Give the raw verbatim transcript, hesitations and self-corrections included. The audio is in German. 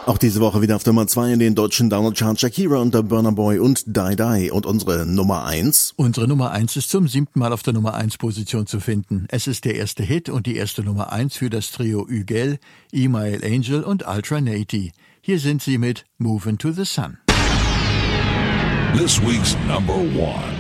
Auch diese Woche wieder auf Nummer zwei in den deutschen Download-Charts Shakira und der Burna Boy und Die Die. Und unsere Nummer eins? Unsere Nummer eins ist zum siebten Mal auf der Nummer eins Position zu finden. Es ist der erste Hit und die erste Nummer eins für das Trio Ügel, Email Angel und Ultra Naty. Hier sind sie mit Movin' to the Sun. This week's number one.